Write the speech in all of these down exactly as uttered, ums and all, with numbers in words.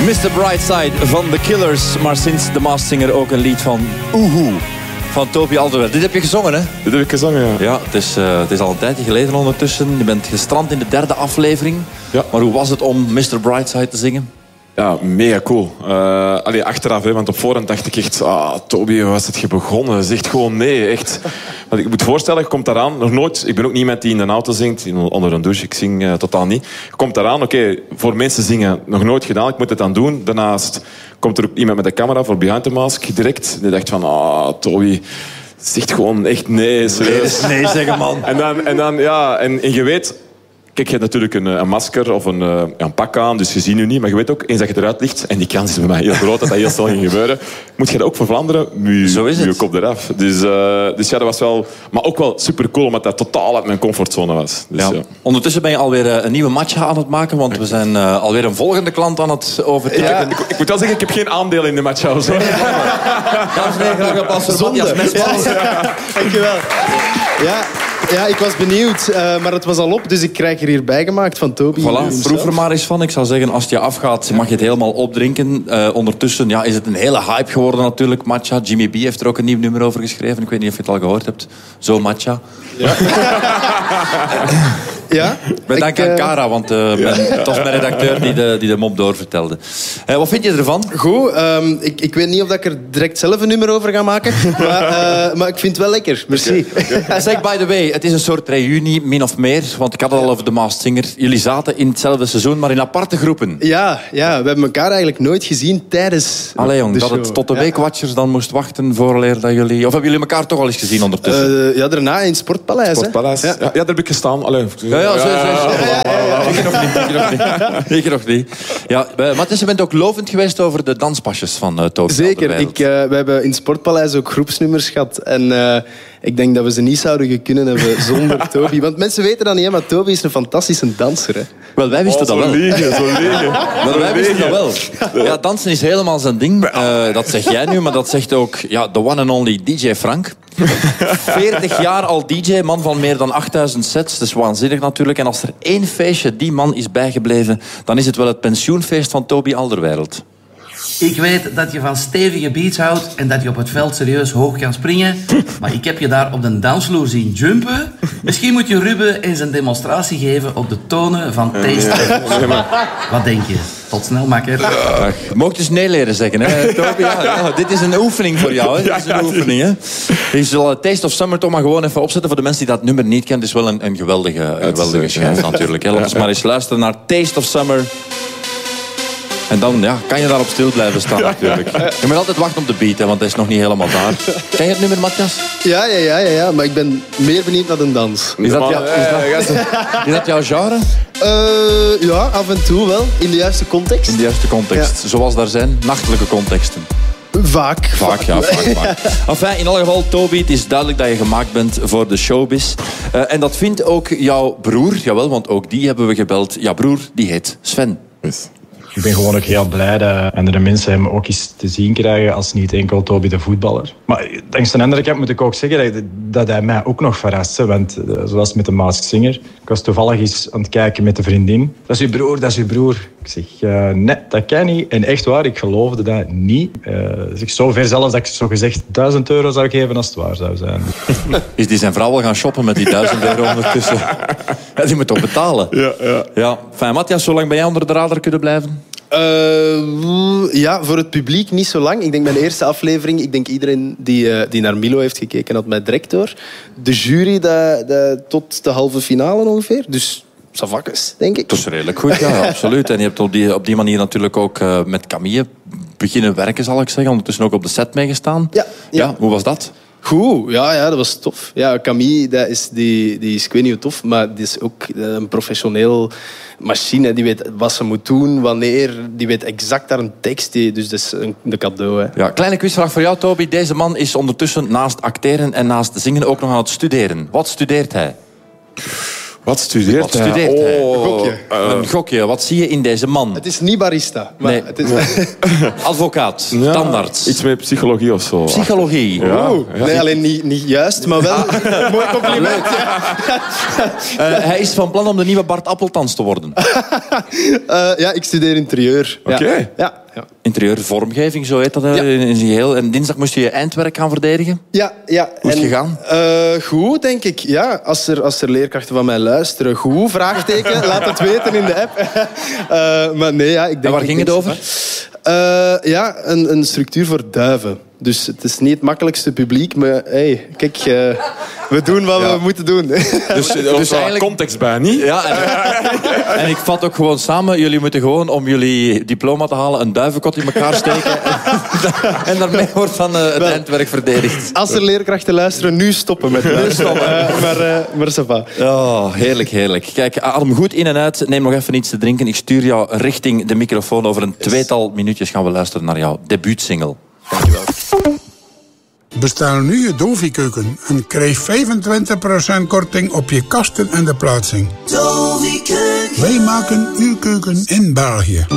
mister Brightside van The Killers, maar sinds The Masked Singer ook een lied van Oehoe van Toby Alderweireld. Dit heb je gezongen, hè? Dit heb ik gezongen, ja. Ja, het is, uh, het is al een tijdje geleden ondertussen. Je bent gestrand in de derde aflevering. Ja. Maar hoe was het om mister Brightside te zingen? Ja, mega cool. Uh, allee, achteraf, hè, want op voorhand dacht ik echt... Ah, Toby, hoe was het je begonnen? Zeg gewoon nee, echt. Want ik moet voorstellen, je komt daaraan... Nog nooit, ik ben ook niet iemand die in de auto zingt, onder een douche. Ik zing uh, totaal niet. Je komt daaraan, oké, okay, voor mensen zingen, nog nooit gedaan. Ik moet het dan doen. Daarnaast komt er ook iemand met een camera voor Behind the Mask direct. Die dacht van, ah, Toby... Zegt gewoon echt nee, serieus. Nee, nee zeggen, man. En dan, en dan ja, en, en je weet... Kijk, je hebt natuurlijk een, een masker of een, een pak aan, dus je ziet nu niet. Maar je weet ook, eens dat je eruit ligt, en die kans is bij mij heel groot dat dat heel snel ging gebeuren, moet je dat ook voor Vlaanderen, je, Zo is het. je kop eraf. Dus, uh, dus ja, dat was wel... Maar ook wel super cool, omdat dat totaal uit mijn comfortzone was. Dus, ja. Ja. Ondertussen ben je alweer een nieuwe match aan het maken, want we zijn uh, alweer een volgende klant aan het overtuigen. Ja, ik, ik moet wel zeggen, ik heb geen aandeel in de match. Dames en heren, graag applaus voor Matthias Mestmans. Ja, dankjewel. Ja, ja, ik was benieuwd, uh, maar het was al op, dus ik krijg er hier bijgemaakt van Toby. Voilà, proef er maar eens van. Ik zou zeggen, als het je afgaat, mag je het helemaal opdrinken. Uh, ondertussen ja, is het een hele hype geworden natuurlijk, Matcha. Jimmy B heeft er ook een nieuw nummer over geschreven. Ik weet niet of je het al gehoord hebt. Zo, Matcha. Ja. Ja? Wij danken ik, aan uh... Cara, want uh, mijn, het was mijn redacteur die de, die de mop doorvertelde. Uh, wat vind je ervan? Goed, um, ik, ik weet niet of ik er direct zelf een nummer over ga maken, maar, uh, maar ik vind het wel lekker. Merci. Okay. Zeg, by the way, het is een soort reunie, min of meer, want ik had het al over de Masked Singer. Jullie zaten in hetzelfde seizoen, maar in aparte groepen. Ja, ja, we hebben elkaar eigenlijk nooit gezien tijdens Allee, jong, de dat show. het tot de ja. Weekwatchers dan moest wachten vooraleer dat jullie... Of hebben jullie elkaar toch al eens gezien ondertussen? Uh, ja, daarna in het Sportpaleis. Sportpaleis. Hè? Ja. Ja, daar heb ik gestaan. Allee. Ja, ja, zo, zo, zo. Ik nog niet, ik nog niet. Ik nog niet. Ja, Matthias, je bent ook lovend geweest over de danspasjes van uh, Toby Zeker. Ik, uh, we hebben in het Sportpaleis ook groepsnummers gehad. En uh, ik denk dat we ze niet zouden kunnen hebben zonder Toby. Want mensen weten dat niet, hè, maar Toby is een fantastische danser. Hè. Wel, wij wisten oh, dat wel. Zo liegen, zo liegen. Maar wij wisten dat wel. Ja, dansen is helemaal zijn ding. Uh, dat zeg jij nu, maar dat zegt ook ja, the one and only D J Frank. veertig jaar al D J, man van meer dan achtduizend sets. Dat is waanzinnig natuurlijk. En als er één feestje die man is bijgebleven, dan is het wel het pensioenfeest van Toby Alderweireld. Ik weet dat je van stevige beats houdt en dat je op het veld serieus hoog kan springen. Maar ik heb je daar op de dansvloer zien jumpen. Misschien moet je Ruben eens een demonstratie geven op de tonen van Taste. Wat denk je? Tot snel, makker. Ja, je mocht dus nee leren zeggen, hè, Toby? Ja, ja, dit is een oefening voor jou, hè? Dit is een oefening, hè? Je zal Taste of Summer toch maar gewoon even opzetten voor de mensen die dat nummer niet kennen. Het is wel een, een geweldige, een geweldige schijf natuurlijk. Hè? Laten we maar eens luisteren naar Taste of Summer. En dan ja, kan je daarop stil blijven staan natuurlijk. Je moet altijd wachten op de beat, hè, want hij is nog niet helemaal daar. Ken je het nummer, Matthias? Ja, ja, ja, ja, ja, maar ik ben meer benieuwd naar de dans. Is dat, jou, is dat, is dat jouw genre? Uh, ja, af en toe wel. In de juiste context. In de juiste context. Ja. Zoals daar zijn nachtelijke contexten. Vaak. Vaak, ja, vaak, vaak. Enfin, in alle geval, Toby, het is duidelijk dat je gemaakt bent voor de showbiz. Uh, en dat vindt ook jouw broer, jawel, want ook die hebben we gebeld. Jouw broer, die heet Sven. Yes. Ik ben gewoon ook heel blij dat andere mensen hem ook eens te zien krijgen als niet enkel Toby de voetballer. Maar langs de andere kant moet ik ook zeggen dat, dat hij mij ook nog verrast. Want uh, zoals met de Masked Singer. Ik was toevallig eens aan het kijken met de vriendin. Dat is uw broer, dat is uw broer. Ik zeg, uh, nee, dat kan niet. En echt waar, ik geloofde dat niet. Uh, dus ik zo ver zelfs dat ik zo gezegd duizend euro zou geven als het waar zou zijn. Is die zijn vrouw wel gaan shoppen met die duizend euro ondertussen? Ja, die moet toch betalen? Ja, ja. Ja. Fijn, Matthias, zo lang ben jij onder de radar kunnen blijven? Uh, ja, voor het publiek niet zo lang. Ik denk mijn eerste aflevering, ik denk iedereen die, uh, die naar Milo heeft gekeken had mij direct door. De jury dat, dat, tot de halve finale ongeveer. Dus savakjes, denk ik. Dat is redelijk goed, ja, absoluut. En je hebt op die, op die manier natuurlijk ook uh, met Camille beginnen werken, zal ik zeggen. Ondertussen ook op de set meegestaan. Ja, ja. Ja, hoe was dat? Goed, ja, ja, dat was tof. Ja, Camille, dat is, die, die is, ik weet niet hoe tof, maar die is ook een professioneel machine. Die weet wat ze moet doen, wanneer. Die weet exact daar een tekst. Die, dus dat is een, een cadeau. Hè. Ja, kleine quizvraag voor jou, Toby. Deze man is ondertussen naast acteren en naast zingen ook nog aan het studeren. Wat studeert hij? Wat studeert Wat studeert hij? hij? Oh, Gokje. uh, Een gokje, wat zie je in deze man? Het is niet barista. Maar Nee. het is... Advocaat, ja, tandarts, iets met psychologie of zo. psychologie. Ja. Oeh, nee, alleen niet, niet juist, maar wel een mooi compliment. Ja. Uh, hij is van plan om de nieuwe Bart Appeltans te worden. Uh, ja, ik studeer interieur. Ja. Oké. Ja, ja. Interieurvormgeving, zo heet dat uh, Ja. in zijn geheel. En dinsdag moest je je eindwerk gaan verdedigen. Ja, ja. Hoe is het En, gegaan? uh, goed, denk ik. Ja, als er, als er leerkrachten van mij luisteren. Goed, vraagteken. Laat het weten in de app. uh, maar nee, ja, ik denk... En waar ik ging het denk- over? Uh, ja, een, een structuur voor duiven. Dus het is niet het makkelijkste publiek, maar hey, kijk, uh, we doen wat Ja. we moeten doen. Dus, Dus dus eigenlijk... context bij, niet? Ja, en, en ik vat ook gewoon samen, jullie moeten gewoon om jullie diploma te halen een duivenkot in elkaar steken. En daarmee wordt dan uh, het Wel. eindwerk verdedigd. Als er leerkrachten luisteren, nu stoppen met luisteren. Uh, maar uh, maar ça va. Oh, heerlijk, heerlijk. Kijk, adem goed in en uit. Neem nog even iets te drinken. Ik stuur jou richting de microfoon. Over een tweetal minuutjes gaan we luisteren naar jouw debuutsingle. Dankjewel. Bestel nu je Dovi-keuken en krijg vijfentwintig procent korting op je kasten en de plaatsing. Wij maken uw keuken in België.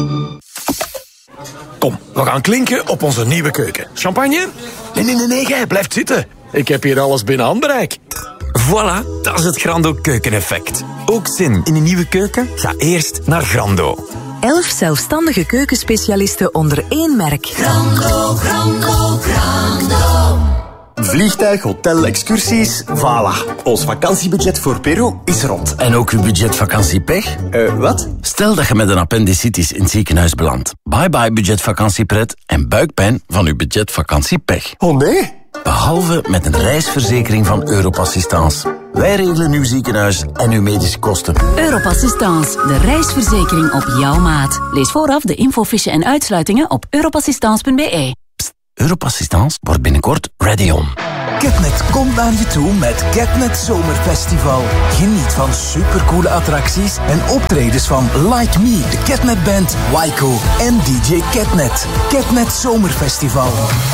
Kom, we gaan klinken op onze nieuwe keuken. Champagne? Nee, nee, nee, nee, jij blijft zitten. Ik heb hier alles binnen handbereik. Voilà, dat is het Grando keukeneffect. Ook zin in een nieuwe keuken? Ga eerst naar Grando. Elf zelfstandige keukenspecialisten onder één merk. Grando, Grando, Grando. Vliegtuig, hotel, excursies, voilà. Ons vakantiebudget voor Peru is rond. En ook uw budget vakantiepech? Uh, wat? Stel dat je met een appendicitis in het ziekenhuis belandt. Bye bye budget vakantiepret en buikpijn van uw budget vakantiepech. Oh nee? Behalve met een reisverzekering van Europassistance. Wij regelen uw ziekenhuis en uw medische kosten. Europassistance, de reisverzekering op jouw maat. Lees vooraf de infofiche en uitsluitingen op europassistance punt b e. Pst, Europassistance wordt binnenkort ready on. Catnet komt naar je toe met Catnet Zomerfestival. Geniet van supercoole attracties en optredens van Like Me, de Catnet Band, Waiko en D J Catnet. Catnet Zomerfestival.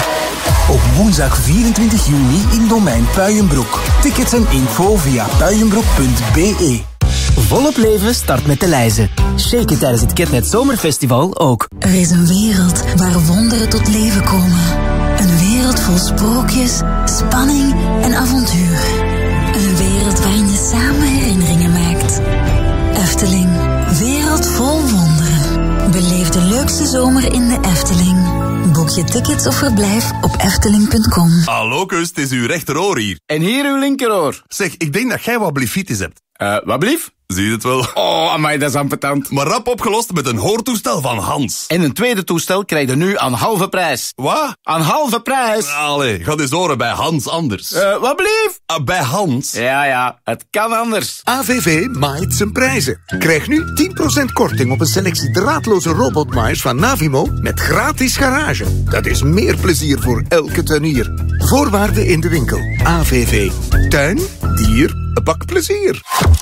Op woensdag vierentwintig juni in Domein Puijenbroek. Tickets en info via puijenbroek punt b e. Volop leven start met de lijzen. Shaken tijdens het Catnet Zomerfestival ook. Er is een wereld waar wonderen tot leven komen. Een wereld vol sprookjes, spanning en avontuur. Een wereld waarin je samen herinneringen maakt. Efteling, wereld vol wonderen. Beleef de leukste zomer in de Efteling. Boek je tickets of verblijf op efteling punt com. Hallo kus, het is uw rechteroor hier. En hier uw linkeroor. Zeg, ik denk dat jij wat blifitis hebt. Eh, uh, wat blief? Zie je het wel? Oh, amai, dat is ambetant. Maar rap opgelost met een hoortoestel van Hans. En een tweede toestel krijg je nu aan halve prijs. Wat? Aan halve prijs. Allee, ga eens horen bij Hans anders. Eh, uh, wat blief? Uh, bij Hans. Ja, ja, het kan anders. A V V maait zijn prijzen. Krijg nu tien procent korting op een selectie draadloze robotmaaiers van Navimo met gratis garage. Dat is meer plezier voor elke tuinier. Voorwaarden in de winkel. A V V. Tuin, dier, bak plezier.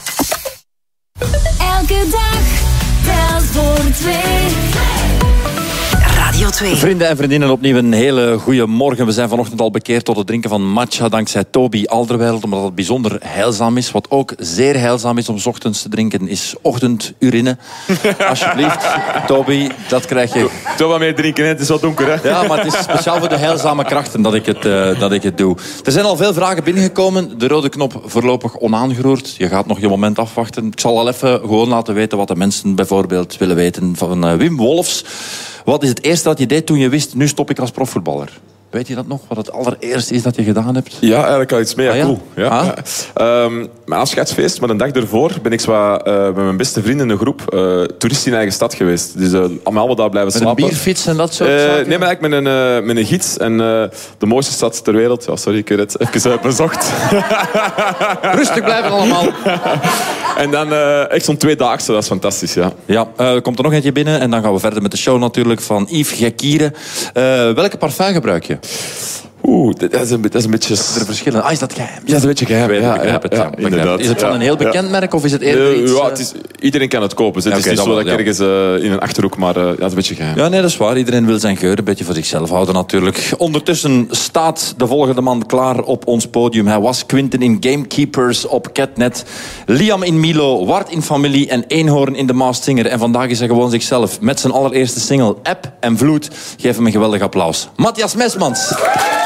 Elke dag telt voor twee. Radio twee. Vrienden en vriendinnen, opnieuw een hele goede morgen. We zijn vanochtend al bekeerd tot het drinken van matcha dankzij Toby Alderweireld, omdat het bijzonder heilzaam is. Wat ook zeer heilzaam is om 's ochtends te drinken, is ochtendurine. Alsjeblieft, Toby, dat krijg je. Doe wat meer drinken, hè? Het is wat donker, hè? Ja, maar het is speciaal voor de heilzame krachten dat ik het, uh, dat ik het doe. Er zijn al veel vragen binnengekomen. De rode knop voorlopig onaangeroerd. Je gaat nog je moment afwachten. Ik zal al even gewoon laten weten wat de mensen bijvoorbeeld willen weten van uh, Wim Wolfs. Wat is het eerste dat je deed toen je wist, nu stop ik als profvoetballer? Weet je dat nog? Wat het allereerste is dat je gedaan hebt? Ja, eigenlijk al iets meer. Ah, ja? Cool. Ja. Ah? Ja. Um, mijn afscheidsfeest, maar een dag ervoor ben ik zo, uh, met mijn beste vrienden in een groep uh, toerist in eigen stad geweest. Dus uh, allemaal daar blijven met slapen. Met een bierfiets en dat soort uh, zaken? Nee, maar eigenlijk met een, uh, met een gids. En uh, de mooiste stad ter wereld. Ja, sorry, ik heb het even uh, bezocht. Rustig blijven allemaal. En dan uh, echt zo'n tweedaagse, dat is fantastisch, ja. Ja, uh, komt er nog eentje binnen en dan gaan we verder met de show natuurlijk van Yves Gekieren. Uh, welke parfum gebruik je? Oeh, dat is een, dat is een beetje... Er verschillen. Ah, is dat geheim? Ja, dat is een beetje geheim. Ik Ja, begrijp het. ja, Ja, ja, inderdaad. is het van Ja. een heel bekend Ja. merk of is het eerder Uh, iets... ja, uh... het is, iedereen kan het kopen. Het Ja, is oké, niet dat zo wel, dat ja. ergens uh, in een Achterhoek, maar uh, ja, dat is een beetje geheim. Ja, nee, dat is waar. Iedereen wil zijn geur een beetje voor zichzelf houden natuurlijk. Ondertussen staat de volgende man klaar op ons podium. Hij was Quinten in Gamekeepers op Catnet, Liam in Milo, Wart in Familie en Eenhoorn in The Masked Singer. En vandaag is hij gewoon zichzelf met zijn allereerste single App en Vloed. Geef hem een geweldig applaus. Matthias Mesmans.